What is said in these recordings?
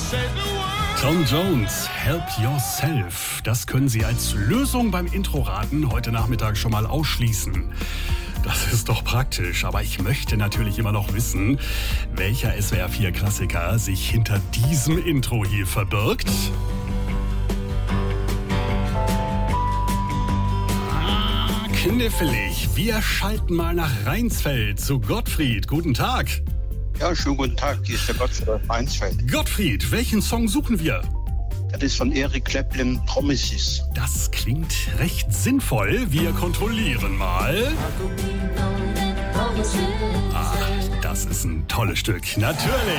Tom Jones, Help Yourself. Das können Sie als Lösung beim Intro-Raten heute Nachmittag schon mal ausschließen. Das ist doch praktisch, aber ich möchte natürlich immer noch wissen, welcher SWR4-Klassiker sich hinter diesem Intro hier verbirgt. Knifflig. Wir schalten mal nach Rheinsfeld zu Gottfried. Guten Tag. Ja, schönen guten Tag. Hier ist der Gottfried aus Rheinsfeld. Gottfried, welchen Song suchen wir? Das ist von Eric Clapton, Promises. Das klingt recht sinnvoll. Wir kontrollieren mal. Ach, das ist ein tolles Stück. Natürlich.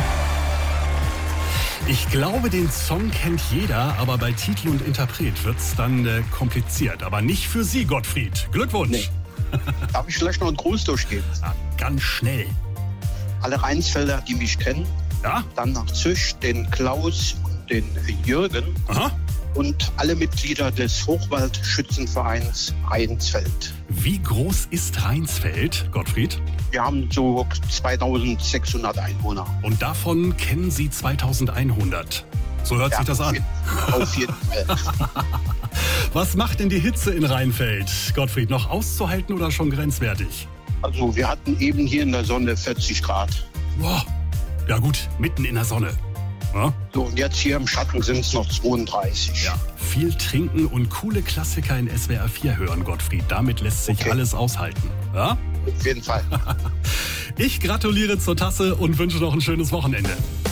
Ich glaube, den Song kennt jeder, aber bei Titel und Interpret wird's dann kompliziert. Aber nicht für Sie, Gottfried. Glückwunsch. Nee. Darf ich vielleicht noch einen Gruß durchgeben? Ja, ganz schnell. Alle Rheinsfelder, die mich kennen. Ja? Dann nach Züsch, den Klaus und den Jürgen. Aha. Und alle Mitglieder des Hochwaldschützenvereins Rheinsfeld. Wie groß ist Rheinsfeld, Gottfried? Wir haben so 2600 Einwohner. Und davon kennen Sie 2100. So hört sich das an. Auf jeden Fall. Was macht denn die Hitze in Rheinfeld, Gottfried? Noch auszuhalten oder schon grenzwertig? Also wir hatten eben hier in der Sonne 40 Grad. Boah. Ja gut, mitten in der Sonne. Ja? So, und jetzt hier im Schatten sind es noch 32. Ja, viel trinken und coole Klassiker in SWR 4 hören, Gottfried. Damit lässt sich alles aushalten. Ja? Auf jeden Fall. Ich gratuliere zur Tasse und wünsche noch ein schönes Wochenende.